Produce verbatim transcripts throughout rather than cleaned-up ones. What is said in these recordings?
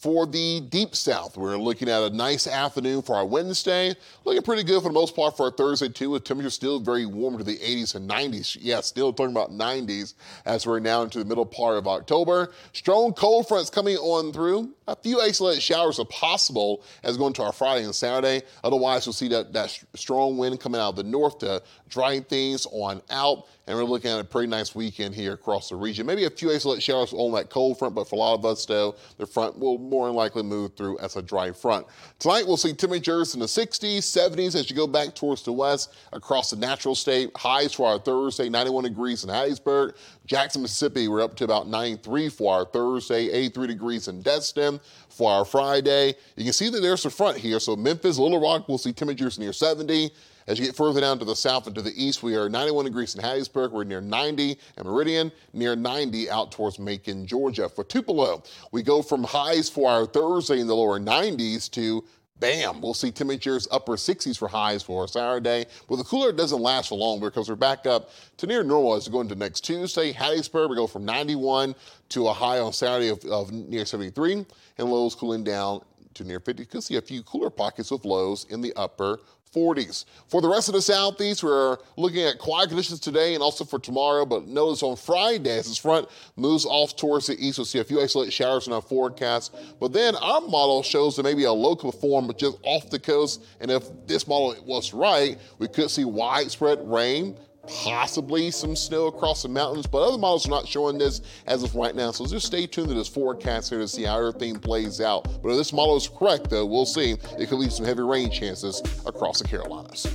For the deep south, we're looking at a nice afternoon for our Wednesday. Looking pretty good for the most part for our Thursday too, with temperatures still very warm to the eighties and nineties. Yeah, still talking about nineties as we're now into the middle part of October. Strong cold fronts coming on through. A few isolated showers are possible as we go into our Friday and Saturday. Otherwise, we'll see that, that strong wind coming out of the north to dry things on out. And we're looking at a pretty nice weekend here across the region. Maybe a few isolated showers on that cold front, but for a lot of us, though, the front will more than likely move through as a dry front. Tonight, we'll see temperatures in the sixties, seventies as you go back towards the west across the natural state. Highs for our Thursday, ninety-one degrees in Hattiesburg. Jackson, Mississippi, we're up to about ninety-three for our Thursday, eighty-three degrees in Destin for our Friday. You can see that there's a front here. So Memphis, Little Rock, we'll see temperatures near seventy. As you get further down to the south and to the east, we are ninety-one degrees in Hattiesburg. We're near ninety, and Meridian near ninety out towards Macon, Georgia. For Tupelo, we go from highs for our Thursday in the lower nineties to bam, we'll see temperatures upper sixties for highs for Saturday. Well, the cooler doesn't last for long because we're back up to near normal as we go into next Tuesday. Hattiesburg, we go from ninety-one to a high on Saturday of, of near seventy-three, and lows cooling down to near fifty. You could see a few cooler pockets with lows in the upper forties. For the rest of the southeast, we're looking at quiet conditions today and also for tomorrow, but notice on Friday as this front moves off towards the east, we'll see a few isolated showers in our forecast. But then our model shows that maybe a local form but just off the coast, and if this model was right, we could see widespread rain, possibly some snow across the mountains, but other models are not showing this as of right now. So just stay tuned to this forecast here to see how everything plays out. But if this model is correct, though, we'll see. It could leave some heavy rain chances across the Carolinas.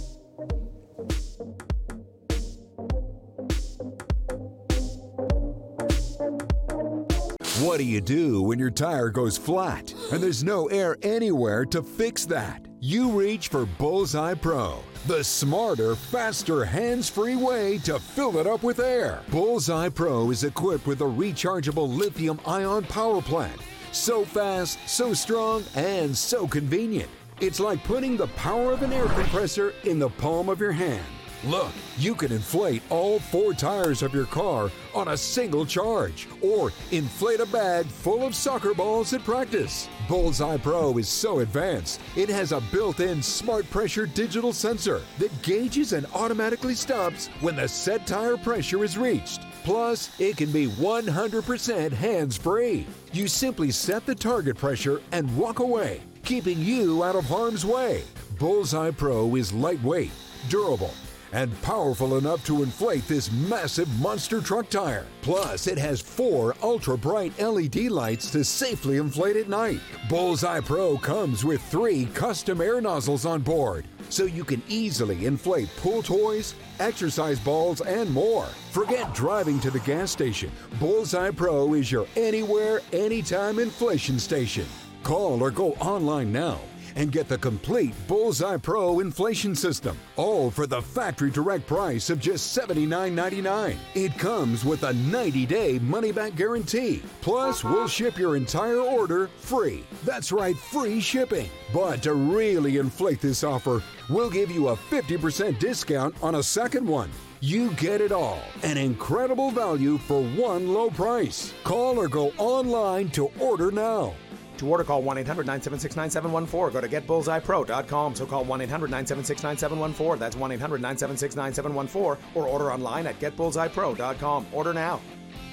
What do you do when your tire goes flat and there's no air anywhere to fix that? You reach for Bullseye Pro, the smarter, faster, hands-free way to fill it up with air. Bullseye Pro is equipped with a rechargeable lithium-ion power plant. So fast, so strong, and so convenient. It's like putting the power of an air compressor in the palm of your hand. Look, you can inflate all four tires of your car on a single charge, or inflate a bag full of soccer balls at practice. Bullseye Pro is so advanced, it has a built-in smart pressure digital sensor that gauges and automatically stops when the set tire pressure is reached. Plus, it can be one hundred percent hands-free. You simply set the target pressure and walk away, keeping you out of harm's way. Bullseye Pro is lightweight, durable, and powerful enough to inflate this massive monster truck tire. Plus, it has four ultra-bright L E D lights to safely inflate at night. Bullseye Pro comes with three custom air nozzles on board, so you can easily inflate pool toys, exercise balls, and more. Forget driving to the gas station. Bullseye Pro is your anywhere, anytime inflation station. Call or go online now and get the complete Bullseye Pro inflation system, all for the factory direct price of just seventy-nine ninety-nine. It comes with a ninety-day money-back guarantee. Plus, we'll ship your entire order free. That's right, free shipping. But to really inflate this offer, we'll give you a fifty percent discount on a second one. You get it all. An incredible value for one low price. Call or go online to order now. To order, call one eight hundred nine seven six nine seven one four. Go to get bullseye pro dot com. So call one eight hundred nine seven six nine seven one four. That's one eight hundred nine seven six nine seven one four. Or order online at get bullseye pro dot com. Order now.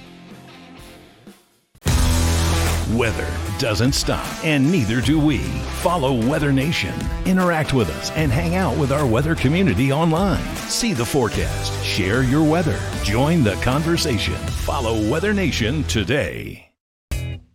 Weather doesn't stop, and neither do we. Follow Weather Nation. Interact with us and hang out with our weather community online. See the forecast. Share your weather. Join the conversation. Follow Weather Nation today.